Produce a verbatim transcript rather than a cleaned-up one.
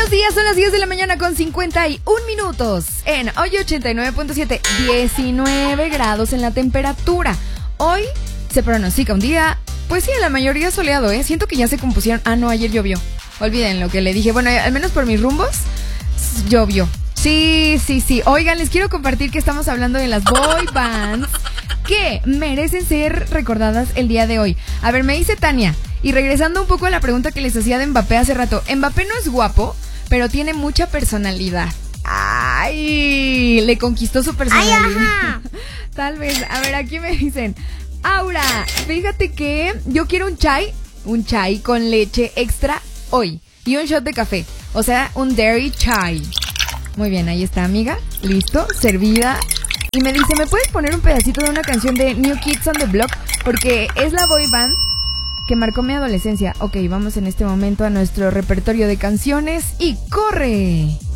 Buenos días, son las diez de la mañana con cincuenta y un minutos. En hoy ochenta y nueve punto siete, diecinueve grados en la temperatura. Hoy se pronostica un día, pues sí, en la mayoría soleado, ¿eh? Siento que ya se compusieron. Ah, no, ayer llovió. Olviden lo que le dije. Bueno, al menos por mis rumbos, llovió. Sí, sí, sí. Oigan, les quiero compartir que estamos hablando de las boy bands que merecen ser recordadas el día de hoy. A ver, me dice Tania, y regresando un poco a la pregunta que les hacía de Mbappé hace rato. Mbappé no es guapo, pero tiene mucha personalidad. Ay, le conquistó su personalidad. Ay, ajá. Tal vez. A ver, aquí me dicen, Aura, fíjate que yo quiero un chai, un chai con leche extra hoy y un shot de café. O sea, un dairy chai. Muy bien, ahí está, amiga. Listo, servida. Y me dice, ¿me puedes poner un pedacito de una canción de New Kids on the Block? Porque es la boy band que marcó mi adolescencia. Ok, vamos en este momento a nuestro repertorio de canciones y ¡corre!